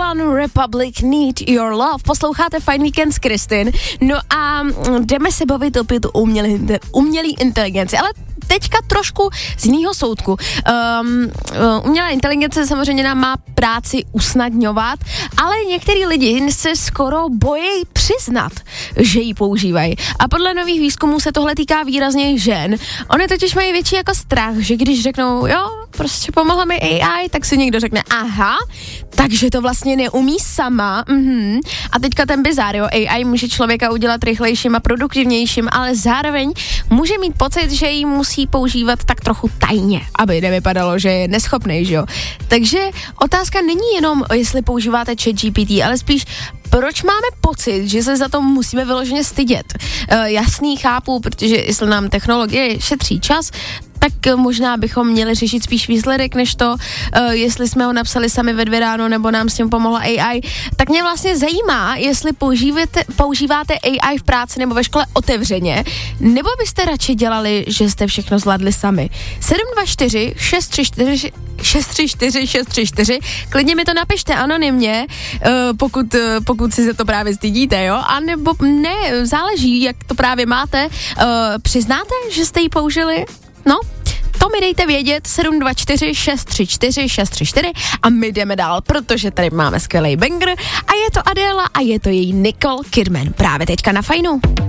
One Republic Need Your Love. Posloucháte Fine Weekend s Kristin. No a jdeme se bavit opět o umělý inteligenci, ale teďka trošku z jiného soudku. Umělá inteligence samozřejmě nám má práci usnadňovat, ale některý lidi se skoro bojí přiznat, že ji používají. A podle nových výzkumů se tohle týká výrazně žen. Oni totiž mají větší jako strach, že když řeknou, jo, prostě pomohla mi AI, tak si někdo řekne, aha, takže to vlastně neumí sama. A teďka ten bizár, jo, AI může člověka udělat rychlejším a produktivnějším, ale zároveň může mít pocit, že ji musí používat tak trochu tajně, aby nevypadalo, že je neschopný, že jo. Takže otázka není jenom, jestli používáte ChatGPT, ale spíš proč máme pocit, že se za to musíme vyloženě stydět? Jasný, chápu, protože jestli nám technologie šetří čas, tak možná bychom měli řešit spíš výsledek, než to, jestli jsme ho napsali sami ve 2 ráno, nebo nám s tím pomohla AI. Tak mě vlastně zajímá, jestli používáte AI v práci nebo ve škole otevřeně, nebo byste radši dělali, že jste všechno zvládli sami. 724 634 634, klidně mi to napište anonymně, pokud si se to právě stydíte, jo, a nebo ne, záleží, jak to právě máte. Přiznáte, že jste ji použili? No, to mi dejte vědět, 724 634 634 a my jdeme dál, protože tady máme skvělej banger a je to Adéla a je to její Nicole Kidman právě teďka na Fajnu.